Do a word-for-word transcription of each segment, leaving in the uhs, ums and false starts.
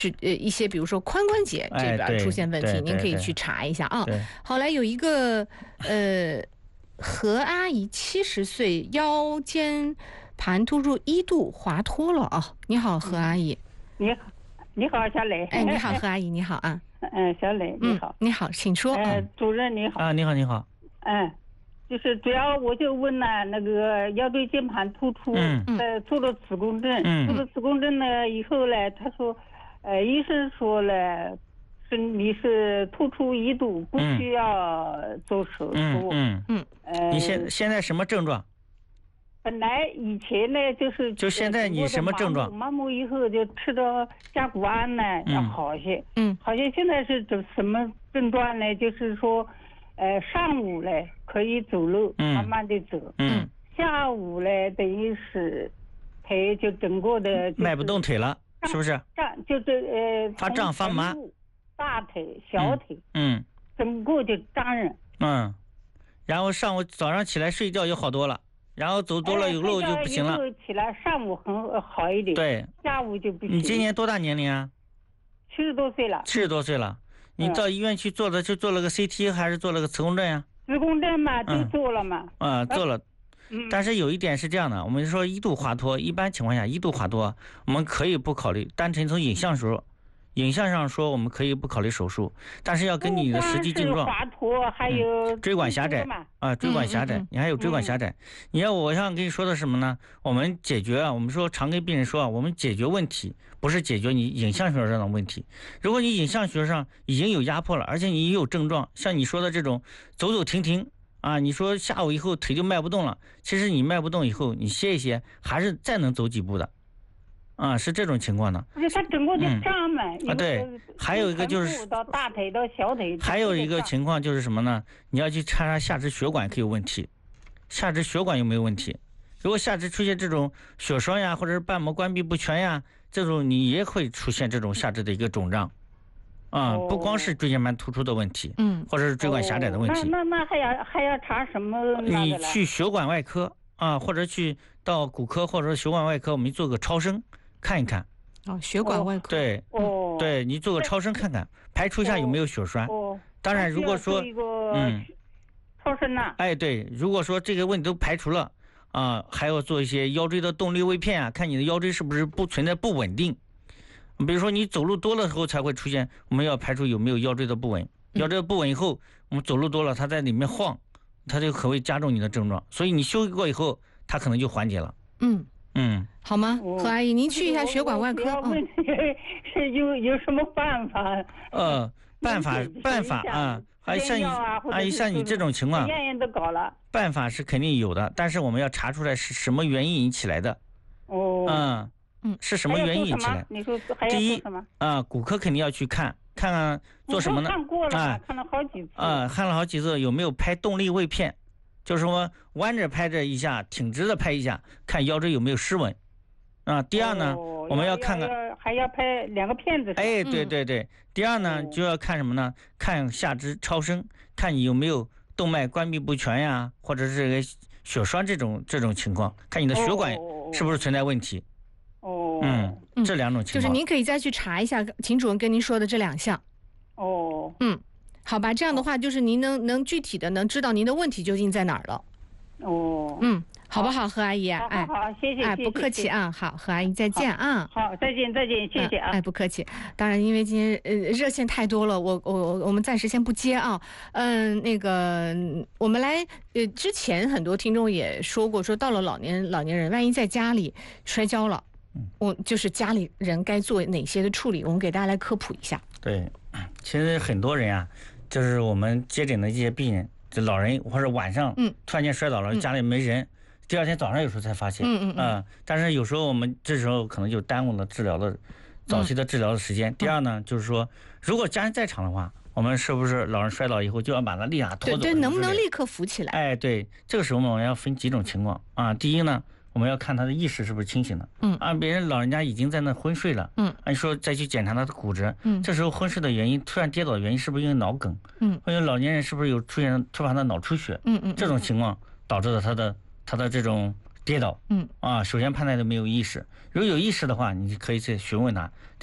是呃一些比如说髋关节这边出现问题， 哎、 您可以去查一下啊。好，来有一个呃何阿姨七十岁，腰间盘突出一度滑脱了啊。你好，何阿姨。 你好，你好，小磊。 哎，你好，何阿姨，你好啊。 嗯，小磊，你好。 嗯、你好，请说。 呃，主任你好。 啊，你好，你好。 嗯。就是主要我就问呢，那个腰椎间盘突出， 嗯， 呃，做了磁共振， 嗯， 做了磁共振呢以后呢，他说，呃，医生说了，是你是突出一度，不需要做手术。 嗯嗯。呃，你现现在什么症状？ 本来以前呢就是就现在你什么症状？ 麻木以后就吃到甲钴胺呢要好些，嗯，好像现在是这什么症状呢？就是说。呃，上午嘞可以走路，嗯、慢慢的走。嗯。下午嘞等于是腿就整个的、就是、 迈不动腿了，是不是？ 胀就是呃。 发胀发麻。 大腿、小腿。 嗯。 整个就胀人。 嗯。然后上午早上起来睡觉就好多了，然后走多了有路就不行了。 哎、起来上午很好一点。 对。 下午就不行。 你今年多大年龄啊？ 七十多岁了。 七十多岁了。你到医院去做的，就做了个 C T 还是做了个磁共振呀？ 磁共振嘛，都做了嘛。 嗯，做了。但是有一点是这样的，我们说一度滑脱，一般情况下一度滑脱，我们可以不考虑，单纯从影像说，影像上说我们可以不考虑手术，但是要根据你的实际症状。 滑脱还有椎管狭窄啊，椎管狭窄，你还有椎管狭窄。你要我想跟你说的什么呢？我们解决啊，我们说常跟病人说啊，我们解决问题不是解决你影像学上的问题。如果你影像学上已经有压迫了，而且你也有症状，像你说的这种走走停停啊，你说下午以后腿就迈不动了，其实你迈不动以后，你歇一歇，还是再能走几步的。啊，是这种情况呢。 它整个就胀嘛。 啊，对，还有一个就是到大腿到小腿。 还有一个情况就是什么呢？你要去查查下肢血管可有问题，下肢血管有没有问题？如果下肢出现这种血栓呀，或者是瓣膜关闭不全呀，这种你也会出现这种下肢的一个肿胀。啊、嗯，不光是椎间盘突出的问题，嗯，或者是椎管狭窄的问题。 哦、那那那还要还要查什么？ 你去血管外科啊，或者去到骨科或者血管外科，我们做个超声。看一看， 哦，血管外科， 对，哦，对你做个超声看看，排除一下有没有血栓。哦，当然，如果说， 嗯，超声呐， 哎，对，如果说这个问题都排除了啊，还要做一些腰椎的动力位片啊，看你的腰椎是不是不存在不稳定。比如说你走路多了之后才会出现，我们要排除有没有腰椎的不稳。腰椎不稳以后，我们走路多了，它在里面晃，它就可能会加重你的症状。所以你休息过以后，它可能就缓解了。 嗯。 嗯， 好吗，何阿姨，您去一下血管外科。 问是有有什么办法？ 呃，办法办法啊，还像你阿姨像你这种情况， 样样都搞了。 办法是肯定有的，但是我们要查出来是什么原因引起来的。 哦， 嗯嗯，是什么原因引起来？ 你说还要做什么？ 第一啊，骨科肯定要去看看看做什么呢？ 看过了啊，看了好几次啊，看了好几次有没有拍动力位片。就是说弯着拍着一下，挺直的拍一下，看腰椎有没有失稳啊。第二呢， 哦、 我们要看看要要还要拍两个片子。 哎，对对对。嗯、第二呢，就要看什么呢？看下肢超声，看你有没有动脉关闭不全呀，或者是这个血栓这种这种情况，看你的血管是不是存在问题。 哦， 嗯，这两种情况。 就是您可以再去查一下秦主任跟您说的这两项。 哦， 嗯。好吧，这样的话就是您能能具体的能知道您的问题究竟在哪儿了。 哦， 嗯，好不好，何阿姨？ 哎，好，谢谢， 哎，不客气啊，好，何阿姨再见啊。 好，再见，再见，谢谢啊。 哎，不客气。当然，因为今天呃热线太多了，我我我们暂时先不接啊。嗯，那个我们来呃，之前很多听众也说过，说到了老年老年人，万一在家里摔跤了，我就是家里人该做哪些的处理，我们给大家来科普一下。 对，其实很多人啊，就是我们接诊的这些病人，就老人或者晚上嗯突然间摔倒了，家里没人，第二天早上有时候才发现，嗯嗯嗯，但是有时候我们这时候可能就耽误了治疗的早期的治疗的时间。第二呢，就是说如果家人在场的话，我们是不是老人摔倒以后就要把他立马拖走？ 对对，能不能立刻扶起来？ 哎，对，这个时候我们要分几种情况啊。第一呢，我们要看他的意识是不是清醒的。嗯啊，别人老人家已经在那昏睡了。嗯，按说再去检查他的骨折。嗯，这时候昏睡的原因，突然跌倒的原因是不是因为脑梗？嗯，或者老年人是不是有出现突发的脑出血？嗯嗯，这种情况导致了他的他的这种跌倒。嗯啊，首先判断的没有意识，如果有意识的话，你可以去询问他。第一，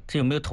他有没有头